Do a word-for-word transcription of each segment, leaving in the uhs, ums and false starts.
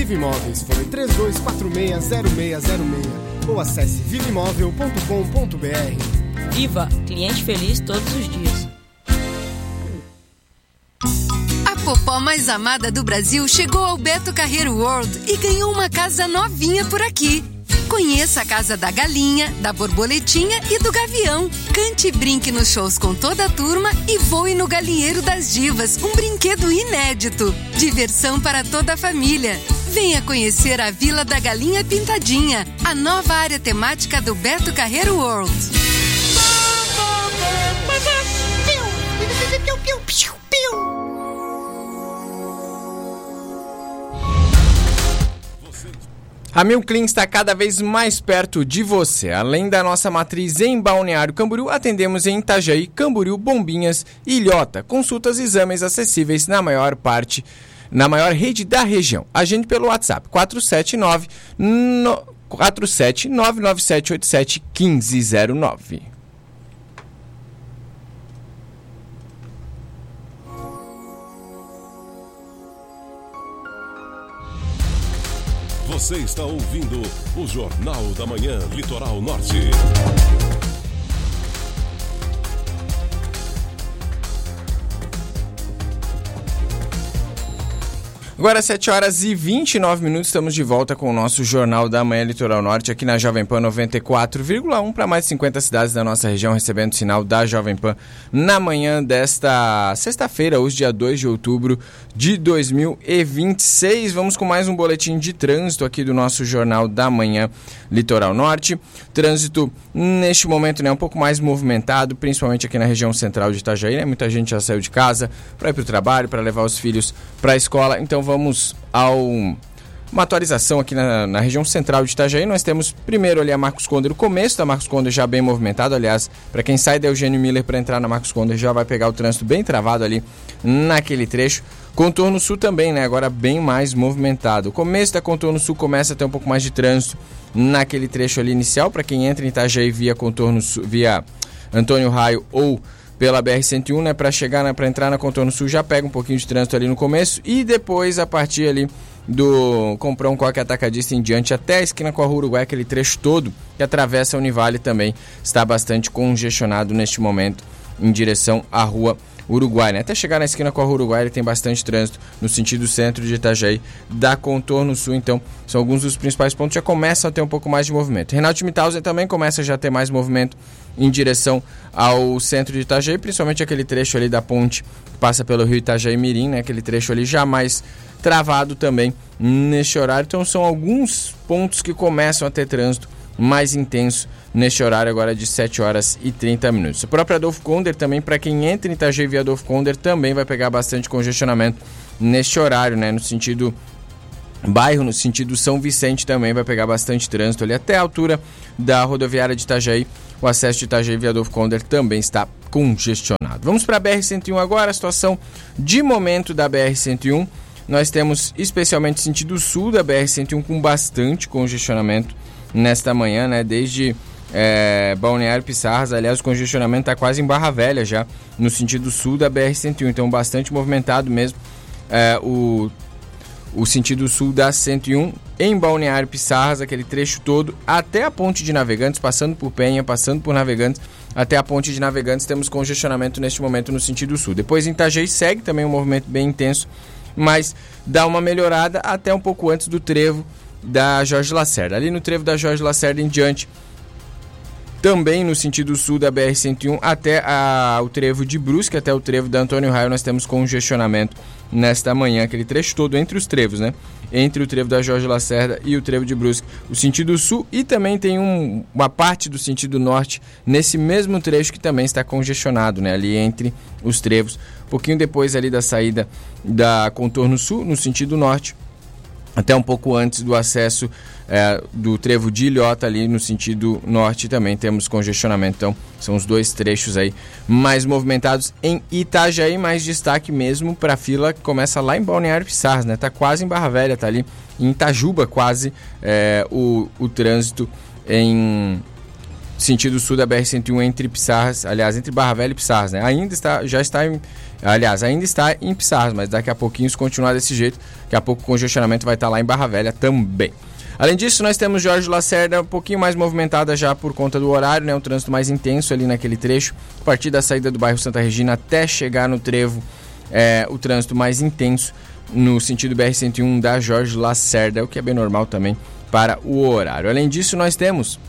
Viva Imóveis, fone três dois quatro seis zero seis zero seis ou acesse viva imóvel ponto com ponto b r. Viva, cliente feliz todos os dias. A popó mais amada do Brasil chegou ao Beto Carreiro World e ganhou uma casa novinha por aqui. Conheça a Casa da Galinha, da Borboletinha e do Gavião. Cante e brinque nos shows com toda a turma e voe no Galinheiro das Divas, um brinquedo inédito. Diversão para toda a família. Venha conhecer a Vila da Galinha Pintadinha, a nova área temática do Beto Carreiro World. A Milclean está cada vez mais perto de você. Além da nossa matriz em Balneário Camboriú, atendemos em Itajaí, Camboriú, Bombinhas e Ilhota. Consultas e exames acessíveis na maior parte, na maior rede da região. Agende pelo WhatsApp quatro sete nove nove sete oito sete um cinco zero nove. Você está ouvindo o Jornal da Manhã, Litoral Norte. Agora, sete horas e vinte e nove minutos, estamos de volta com o nosso Jornal da Manhã Litoral Norte, aqui na Jovem Pan noventa e quatro vírgula um, para mais de cinquenta cidades da nossa região, recebendo o sinal da Jovem Pan na manhã desta sexta-feira, hoje, dia dois de outubro de dois mil e vinte e seis. Vamos com mais um boletim de trânsito aqui do nosso Jornal da Manhã Litoral Norte. Trânsito, neste momento, né, um pouco mais movimentado, principalmente aqui na região central de Itajaí, né? Muita gente já saiu de casa para ir para o trabalho, para levar os filhos para a escola, então vamos a uma atualização aqui na, na região central de Itajaí. Nós temos primeiro ali a Marcos Conder, o começo da Marcos Conder já bem movimentado. Aliás, para quem sai da Eugênio Miller para entrar na Marcos Conder, já vai pegar o trânsito bem travado ali naquele trecho. Contorno Sul também, né? Agora bem mais movimentado. O começo da Contorno Sul começa a ter um pouco mais de trânsito naquele trecho ali inicial. Para quem entra em Itajaí via Contorno Sul, via Antônio Raio ou pela B R cento e um, né, para chegar, né, para entrar na Contorno Sul, já pega um pouquinho de trânsito ali no começo e depois, a partir ali do Comprão Coque Atacadista em diante, até a esquina com a Rua Uruguai, aquele trecho todo que atravessa a Univale também está bastante congestionado neste momento em direção à Rua Uruguai, né? Até chegar na esquina com a Rua Uruguai ele tem bastante trânsito no sentido centro de Itajaí da Contorno Sul, então são alguns dos principais pontos, já começam a ter um pouco mais de movimento. Reinaldo Schmidhausen também começa já a ter mais movimento em direção ao centro de Itajaí, principalmente aquele trecho ali da ponte que passa pelo rio Itajaí Mirim, né? Aquele trecho ali já mais travado também neste horário, então são alguns pontos que começam a ter trânsito mais intenso neste horário agora de sete horas e trinta minutos. O próprio Adolfo Conder também, para quem entra em Itajaí via Adolfo Conder, também vai pegar bastante congestionamento neste horário, né? No sentido bairro, no sentido São Vicente também vai pegar bastante trânsito ali até a altura da rodoviária de Itajaí. O acesso de Itajaí via Adolfo Conder também está congestionado. Vamos para a B R cento e um agora, a situação de momento da B R cento e um. Nós temos especialmente sentido sul da B R cento e um com bastante congestionamento nesta manhã, né? Desde é, Balneário Pissarras, aliás, o congestionamento está quase em Barra Velha já, no sentido sul da B R cento e um, então bastante movimentado mesmo é, o, o sentido sul da cento e um em Balneário Pissarras, aquele trecho todo até a Ponte de Navegantes, passando por Penha, passando por Navegantes, até a Ponte de Navegantes temos congestionamento neste momento no sentido sul. Depois em Itajaí segue também um movimento bem intenso, mas dá uma melhorada até um pouco antes do trevo da Jorge Lacerda. Ali no trevo da Jorge Lacerda em diante, também no sentido sul da B R cento e um até a, o trevo de Brusque, até o trevo da Antônio Raio, nós temos congestionamento nesta manhã, aquele trecho todo entre os trevos, né? Entre o trevo da Jorge Lacerda e o trevo de Brusque, o sentido sul, e também tem um, uma parte do sentido norte nesse mesmo trecho que também está congestionado, né? Ali entre os trevos, um pouquinho depois ali da saída da Contorno Sul, no sentido norte, até um pouco antes do acesso é, do trevo de Ilhota ali no sentido norte também temos congestionamento. Então são os dois trechos aí mais movimentados em Itajaí, mais destaque mesmo para a fila que começa lá em Balneário Pissarras, né? Tá quase em Barra Velha, tá ali em Itajuba quase é, o, o trânsito em sentido sul da B R cento e um entre Pissarras, aliás, entre Barra Velha e Pissarras, né? Ainda está, já está em, aliás, ainda está em Pissarras, mas daqui a pouquinho, se continuar desse jeito, daqui a pouco o congestionamento vai estar lá em Barra Velha também. Além disso, nós temos Jorge Lacerda um pouquinho mais movimentada já por conta do horário, né? Um trânsito mais intenso ali naquele trecho, a partir da saída do bairro Santa Regina até chegar no trevo, é, o trânsito mais intenso no sentido B R cento e um da Jorge Lacerda, o que é bem normal também para o horário. Além disso, nós temos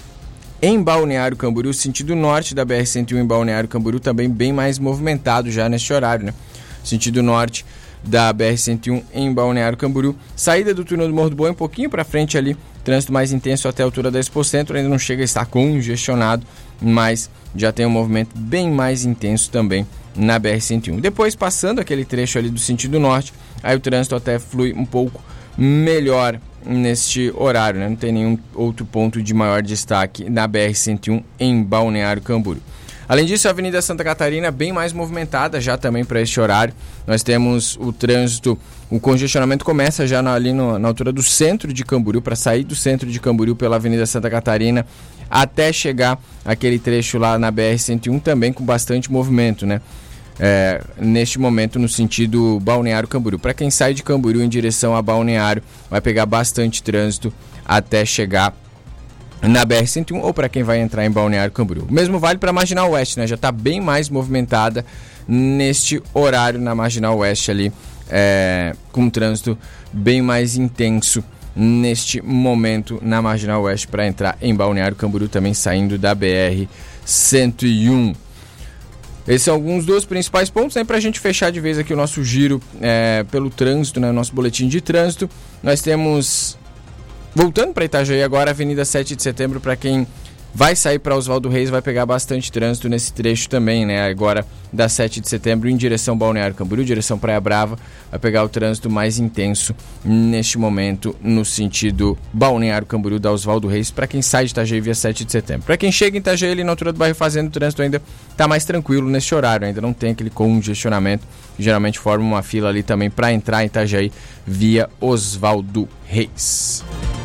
em Balneário Camboriú, sentido norte da B R cento e um em Balneário Camboriú, também bem mais movimentado já neste horário, né? Sentido norte da B R cento e um em Balneário Camboriú, saída do túnel do Morro do Boi um pouquinho para frente ali, trânsito mais intenso até a altura da Expo Centro, ainda não chega a estar congestionado, mas já tem um movimento bem mais intenso também na B R cento e um. Depois, passando aquele trecho ali do sentido norte, aí o trânsito até flui um pouco melhor neste horário, né? Não tem nenhum outro ponto de maior destaque na B R cento e um em Balneário Camboriú. Além disso, a Avenida Santa Catarina bem mais movimentada já também para este horário. Nós temos o trânsito, o congestionamento começa já na, ali no, na altura do centro de Camboriú, para sair do centro de Camboriú pela Avenida Santa Catarina até chegar aquele trecho lá na B R cento e um também com bastante movimento, né? É, neste momento no sentido Balneário Camboriú. Para quem sai de Camboriú em direção a Balneário, vai pegar bastante trânsito até chegar na B R cento e um, ou para quem vai entrar em Balneário Camboriú. O mesmo vale para a Marginal Oeste, né? Já está bem mais movimentada neste horário na Marginal Oeste ali, é, com um trânsito bem mais intenso neste momento na Marginal Oeste para entrar em Balneário Camboriú, também saindo da B R cento e um. Esses são alguns dos principais pontos, né, para a gente fechar de vez aqui o nosso giro é, pelo trânsito, né, nosso boletim de trânsito. Nós temos, voltando para Itajaí agora, Avenida sete de Setembro, para quem vai sair para Oswaldo Reis, vai pegar bastante trânsito nesse trecho também, né, agora da sete de Setembro em direção Balneário Camboriú, direção Praia Brava, vai pegar o trânsito mais intenso neste momento no sentido Balneário Camboriú da Oswaldo Reis, para quem sai de Itajaí via sete de Setembro. Para quem chega em Itajaí ali na altura do bairro Fazenda, o trânsito ainda está mais tranquilo neste horário, ainda não tem aquele congestionamento que geralmente forma uma fila ali também para entrar em Itajaí via Oswaldo Reis.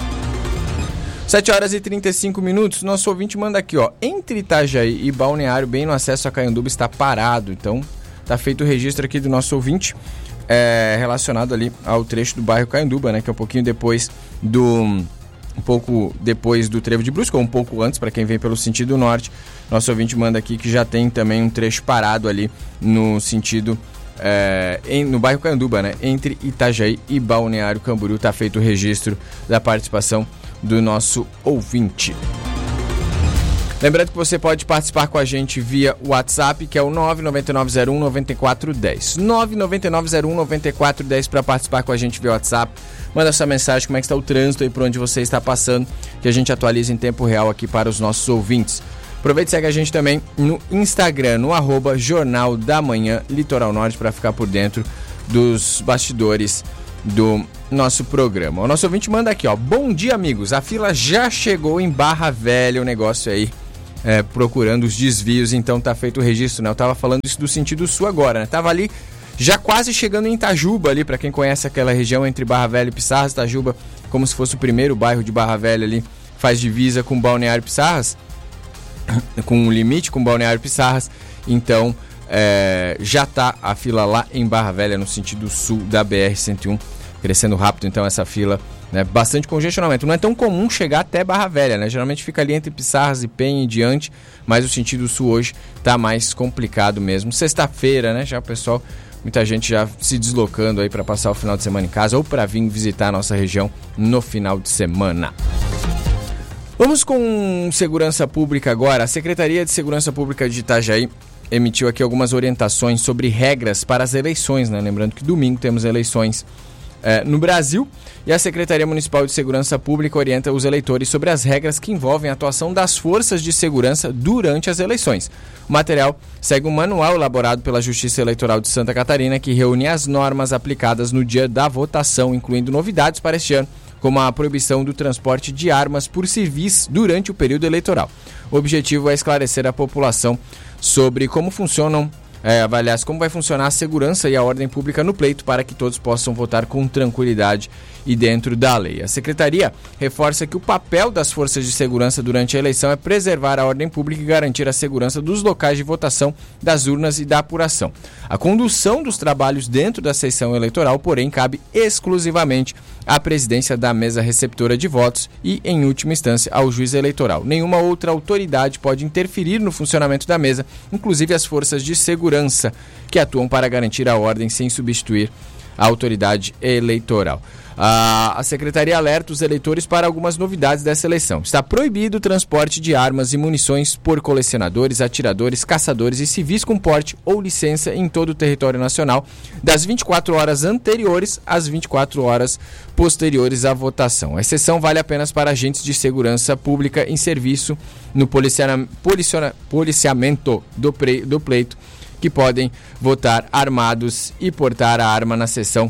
sete horas e trinta e cinco minutos, nosso ouvinte manda aqui, ó, entre Itajaí e Balneário, bem no acesso a Caianduba, está parado, então tá feito o registro aqui do nosso ouvinte, é, relacionado ali ao trecho do bairro Caianduba, né, que é um pouquinho depois do, um pouco depois do Trevo de Brusque, ou um pouco antes, para quem vem pelo sentido norte. Nosso ouvinte manda aqui que já tem também um trecho parado ali no sentido, é, em, no bairro Caianduba, né, entre Itajaí e Balneário Camboriú, tá feito o registro da participação do nosso ouvinte. Lembrando que você pode participar com a gente via WhatsApp, que é o nove nove nove zero um nove quatro um zero. nove nove nove zero um nove quatro um zero para participar com a gente via WhatsApp. Manda sua mensagem, como é que está o trânsito aí por onde você está passando, que a gente atualiza em tempo real aqui para os nossos ouvintes. Aproveite e segue a gente também no Instagram, no arroba Jornal da Manhã Litoral Norte, para ficar por dentro dos bastidores do nosso programa. O nosso ouvinte manda aqui, ó, bom dia, amigos, a fila já chegou em Barra Velha, o negócio aí, é, procurando os desvios, então tá feito o registro, né? Eu tava falando isso do sentido sul agora, né? Tava ali, já quase chegando em Itajuba ali, pra quem conhece aquela região entre Barra Velha e Pissarras, Itajuba, como se fosse o primeiro bairro de Barra Velha ali, faz divisa com Balneário Pissarras, com um limite com Balneário Pissarras, então é, já tá a fila lá em Barra Velha, no sentido sul da B R cento e um, crescendo rápido, então essa fila, né, bastante congestionamento. Não é tão comum chegar até Barra Velha, né? Geralmente fica ali entre Pissarras e Penha e diante, mas o sentido sul hoje tá mais complicado mesmo. Sexta-feira, né? Já o pessoal, muita gente já se deslocando aí para passar o final de semana em casa ou para vir visitar a nossa região no final de semana. Vamos com segurança pública agora. A Secretaria de Segurança Pública de Itajaí emitiu aqui algumas orientações sobre regras para as eleições, né? Lembrando que domingo temos eleições É, no Brasil, e a Secretaria Municipal de Segurança Pública orienta os eleitores sobre as regras que envolvem a atuação das forças de segurança durante as eleições. O material segue um manual elaborado pela Justiça Eleitoral de Santa Catarina, que reúne as normas aplicadas no dia da votação, incluindo novidades para este ano, como a proibição do transporte de armas por civis durante o período eleitoral. O objetivo é esclarecer a população sobre como funcionam é, avaliar como vai funcionar a segurança e a ordem pública no pleito para que todos possam votar com tranquilidade e dentro da lei. A Secretaria reforça que o papel das forças de segurança durante a eleição é preservar a ordem pública e garantir a segurança dos locais de votação, das urnas e da apuração. A condução dos trabalhos dentro da sessão eleitoral, porém, cabe exclusivamente à presidência da mesa receptora de votos e, em última instância, ao juiz eleitoral. Nenhuma outra autoridade pode interferir no funcionamento da mesa, inclusive as forças de segurança, que atuam para garantir a ordem sem substituir a autoridade eleitoral. A, a Secretaria alerta os eleitores para algumas novidades dessa eleição. Está proibido o transporte de armas e munições por colecionadores, atiradores, caçadores e civis com porte ou licença em todo o território nacional, das vinte e quatro horas anteriores às vinte e quatro horas posteriores à votação. A exceção vale apenas para agentes de segurança pública em serviço no policiana, policiona, policiamento do, pre, do pleito, que podem votar armados e portar a arma na sessão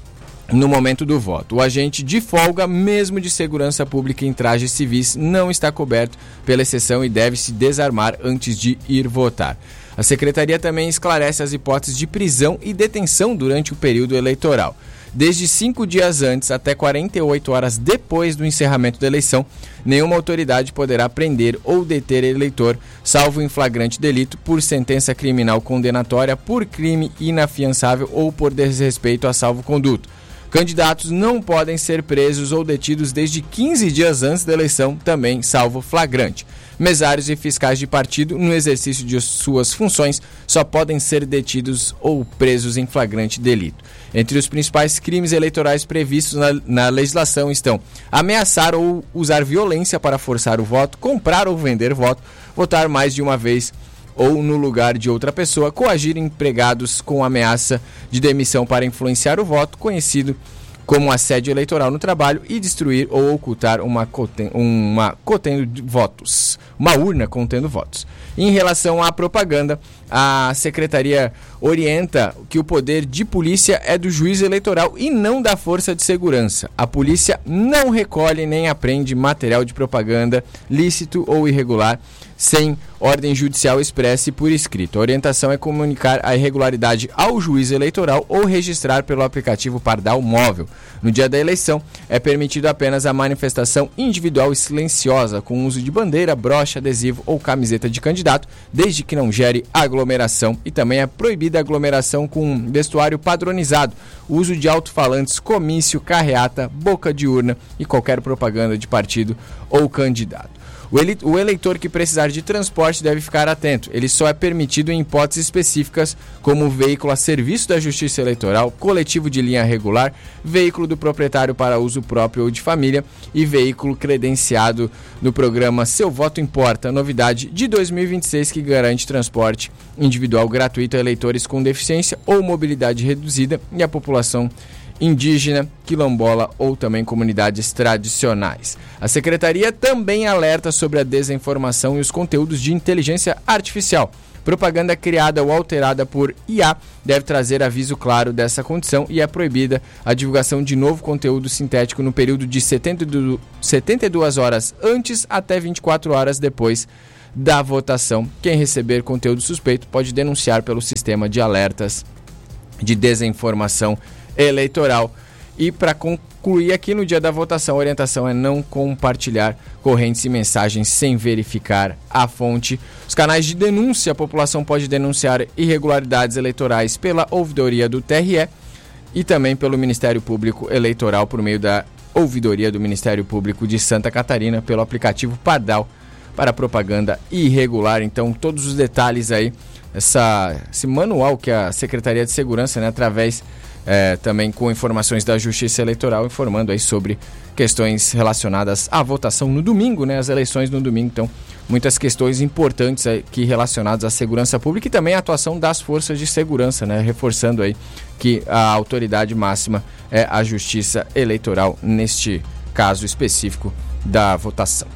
no momento do voto. O agente de folga, mesmo de segurança pública em trajes civis, não está coberto pela exceção e deve se desarmar antes de ir votar. A Secretaria também esclarece as hipóteses de prisão e detenção durante o período eleitoral. Desde cinco dias antes até quarenta e oito horas depois do encerramento da eleição, nenhuma autoridade poderá prender ou deter eleitor, salvo em flagrante delito, por sentença criminal condenatória, por crime inafiançável ou por desrespeito a salvo-conduto. Candidatos não podem ser presos ou detidos desde quinze dias antes da eleição, também salvo flagrante. Mesários e fiscais de partido, no exercício de suas funções, só podem ser detidos ou presos em flagrante delito. Entre os principais crimes eleitorais previstos na, na legislação estão ameaçar ou usar violência para forçar o voto, comprar ou vender voto, votar mais de uma vez ou no lugar de outra pessoa, coagir empregados com ameaça de demissão para influenciar o voto, conhecido como assédio eleitoral no trabalho, e destruir ou ocultar uma, coten- uma contendo votos, uma urna contendo votos. Em relação à propaganda, a Secretaria orienta que o poder de polícia é do juiz eleitoral e não da força de segurança. A polícia não recolhe nem apreende material de propaganda lícito ou irregular sem ordem judicial expressa e por escrito. A orientação é comunicar a irregularidade ao juiz eleitoral ou registrar pelo aplicativo Pardal Móvel. No dia da eleição, é permitido apenas a manifestação individual e silenciosa, com uso de bandeira, brocha, adesivo ou camiseta de candidato, desde que não gere aglomeração, e também é proibida a aglomeração com vestuário padronizado, uso de alto-falantes, comício, carreata, boca de urna e qualquer propaganda de partido ou candidato. O eleitor que precisar de transporte deve ficar atento. Ele só é permitido em hipóteses específicas, como veículo a serviço da Justiça Eleitoral, coletivo de linha regular, veículo do proprietário para uso próprio ou de família e veículo credenciado no programa Seu Voto Importa, novidade de dois mil e vinte e seis, que garante transporte individual gratuito a eleitores com deficiência ou mobilidade reduzida e a população indígena, quilombola ou também comunidades tradicionais. A Secretaria também alerta sobre a desinformação e os conteúdos de inteligência artificial. Propaganda criada ou alterada por I A deve trazer aviso claro dessa condição e é proibida a divulgação de novo conteúdo sintético no período de setenta e duas horas antes até vinte e quatro horas depois da votação. Quem receber conteúdo suspeito pode denunciar pelo sistema de alertas de desinformação eleitoral. E para concluir aqui, no dia da votação, a orientação é não compartilhar correntes e mensagens sem verificar a fonte. Os canais de denúncia: a população pode denunciar irregularidades eleitorais pela ouvidoria do T R E e também pelo Ministério Público Eleitoral por meio da ouvidoria do Ministério Público de Santa Catarina pelo aplicativo Pardal para propaganda irregular. Então, todos os detalhes aí, essa, esse manual que a Secretaria de Segurança, né, através É, também com informações da Justiça Eleitoral, informando aí sobre questões relacionadas à votação no domingo, né, as eleições no domingo. Então, muitas questões importantes aqui relacionadas à segurança pública e também à atuação das forças de segurança, né, reforçando aí que a autoridade máxima é a Justiça Eleitoral neste caso específico da votação.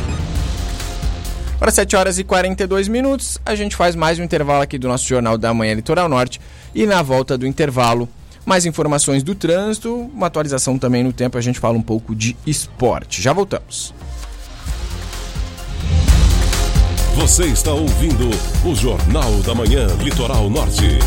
Agora sete horas e quarenta e dois minutos, a gente faz mais um intervalo aqui do nosso Jornal da Manhã Litoral Norte e na volta do intervalo, mais informações do trânsito, uma atualização também no tempo, a gente fala um pouco de esporte. Já voltamos. Você está ouvindo o Jornal da Manhã Litoral Norte.